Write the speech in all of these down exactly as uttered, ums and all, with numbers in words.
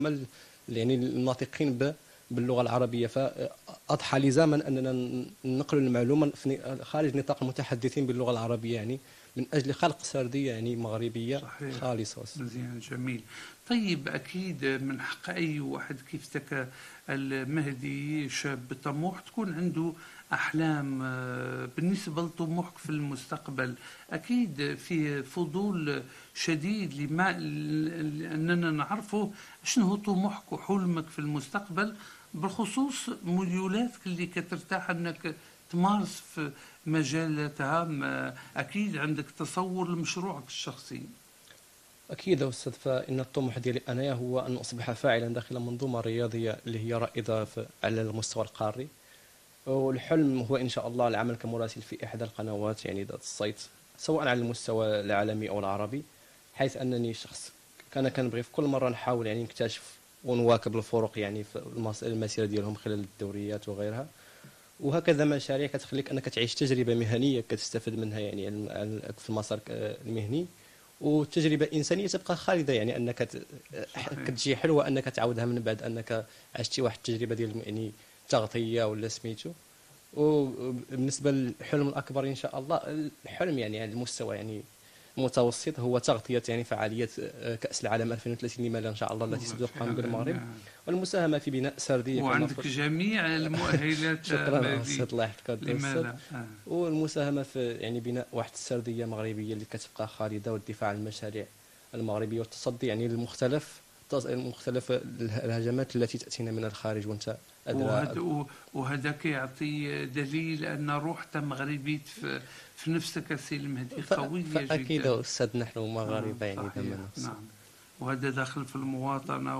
عمل يعني الناطقين ب باللغه العربيه، فاضحى لزاما اننا ننقل المعلومه خارج نطاق المتحدثين باللغه العربيه، يعني من اجل خلق سرديه يعني مغربيه صحيح. خالصه. مزيان، جميل. طيب أكيد من حق أي واحد كيفتك المهدي شاب طموح تكون عنده أحلام. بالنسبة لطموحك في المستقبل أكيد في فضول شديد لما لأننا نعرفه شنو هو طموحك وحلمك في المستقبل، بالخصوص ميولاتك اللي كترتاح أنك تمارس في مجالاتها. أكيد عندك تصور لمشروعك الشخصي. اكيد استاذ، فان الطموح ديالي انايا هو ان اصبح فاعلا داخل منظومه رياضيه اللي هي رائده على المستوى القاري، والحلم هو ان شاء الله العمل كمراسل في احدى القنوات يعني ذات الصيت، سواء على المستوى العالمي او العربي، حيث انني شخص كان كنبغي في كل مره نحاول يعني نكتشف ونواكب الفرق يعني في المسيره ديالهم خلال الدوريات وغيرها. وهكذا مشاريع كتخليك انك تعيش تجربه مهنيه كتستفد منها يعني في المسار المهني، والتجربه الانسانيه تبقى خالده، يعني انك كتجي حلوه انك تعاودها من بعد انك عشتي واحد التجربه ديال يعني تغطيه ولا سميتو. وبالنسبه للحلم الاكبر ان شاء الله، الحلم يعني على المستوى يعني متوسط هو تغطيه يعني فعاليات كاس العالم ألفين وثلاثين لما لا ان شاء الله التي ستقام بالمغرب، والمساهمه في بناء سرديه وعندك جميع المؤهلات. شكرا استاذ، الله يحفظك لما لا. آه. والمساهمه في يعني بناء واحد السرديه مغربيه اللي كتبقى خالده، والدفاع عن المشاريع المغربيه والتصدي يعني للمختلف مختلف الهجمات التي تاتينا من الخارج. وانت وهذا وهذا كيعطي دليل ان روح مغربيه في, في نفسك سي المهدي قويه جدا. اكيد استاذ، نحن مغاربه يعني دمنا. نعم، وهذا داخل في المواطنه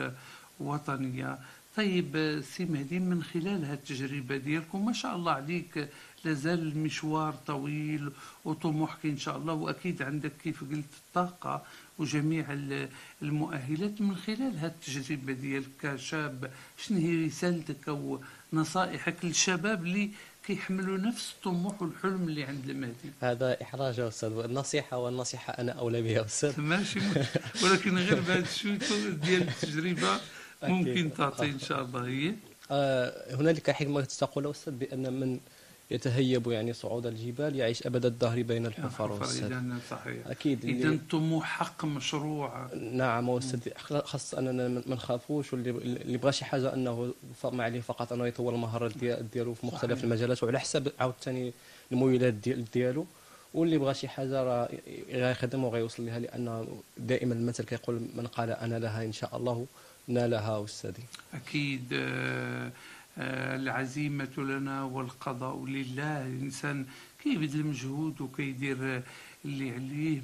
والوطنيه. طيب سي مهدي، من خلال هذه التجربه ديالكم ما شاء الله عليك لازال المشوار طويل وطموحك ان شاء الله، واكيد عندك كيف قلت الطاقه وجميع المؤهلات. من خلال هذه التجربه ديالك كشاب، شنو هي رسالتك او نصائحك للشباب اللي كيحملوا نفس الطموح والحلم اللي عند المهدي؟ هذا احراج يا استاذ، النصيحه والنصيحه انا اولى بها استاذ. ماشي، ولكن غير بهذا الشوي ديال التجربه ممكن تعطي ان شاء الله. هي آه هنالك حكمه تقول استاذ بان من يتهيب يعني صعود الجبال يعيش ابد الدهر بين الحفر. إذن صحيح. اكيد، اذا الطموح حق مشروع. نعم استاذ، خاص اننا ما نخافوش، واللي اللي بغى شي حاجه انه ما عليه فقط انه يطور المهارات ديالو في مختلف صحيح. المجالات، وعلى حسب عاوتاني الميولات ديالو، واللي بغى شي حاجه راه غيخدم وغيوصل لها، لان دائما المثل كيقول من قال انا لها ان شاء الله نالها استاذي. اكيد. آه العزيمة لنا والقضاء لله. الإنسان كيبذل مجهود وكيدير اللي عليه.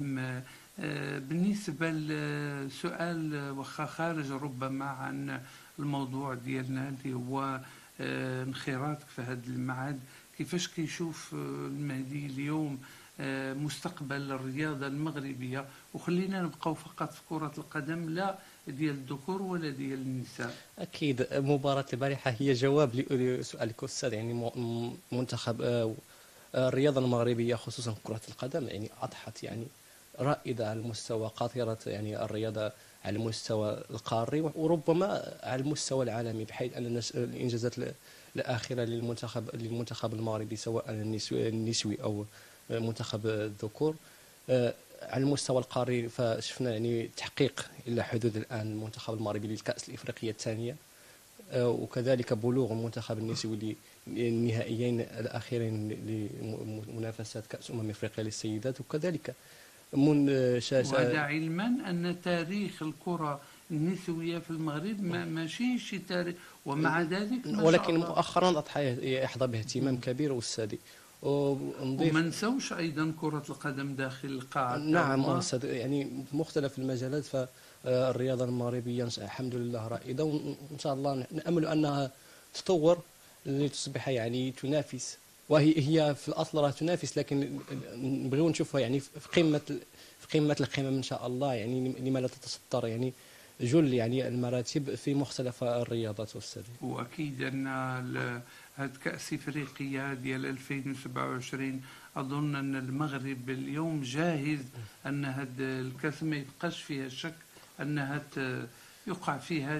بالنسبة لسؤال وخا خارج ربما عن الموضوع ديالنا اللي هو انخراطك في هذا المعهد، كيفاش كيشوف المهدي اليوم مستقبل الرياضة المغربية؟ وخلينا نبقاو فقط في كرة القدم، لا ديال الذكور ولا ديال النساء. اكيد مباراه البارحه هي جواب لسؤالك استاذ. يعني منتخب الرياضه المغربيه خصوصا كره القدم يعني اضحت يعني رائده على المستوى، قاطره يعني الرياضه على المستوى القاري وربما على المستوى العالمي، بحيث ان الانجازات الاخيره للمنتخب للمنتخب المغربي سواء النسوي او منتخب الذكور على المستوى القاري، فشفنا يعني تحقيق الى حدود الان المنتخب المغربي للكأس الافريقيه الثانيه، وكذلك بلوغ المنتخب النسوي للنهائيين الاخيرين لمنافسات كأس امم افريقيا للسيدات، وكذلك من وهذا علما ان تاريخ الكره النسويه في المغرب ما ماشي شي تاريخ، ومع ذلك ولكن مؤخرا اضحى يحظى باهتمام كبير استاذي. وما نسوش ايضا كره القدم داخل القاعه. نعم استاذ، يعني في مختلف المجالات فالرياضه المغربيه الحمد لله رائده، وان شاء الله نامل انها تطور لتصبح يعني تنافس، وهي هي في الاصل راه تنافس، لكن نبغيو نشوفها يعني في قمه في قمه القمم ان شاء الله. يعني لما لا تتصدر يعني جل يعني المراتب في مختلف الرياضات استاذ. واكيد ان هاد كأس افريقيا ديال ألفين وسبعة وعشرين اظن ان المغرب اليوم جاهز ان هاد الكاس ما يبقاش فيها شك انها يقع فيها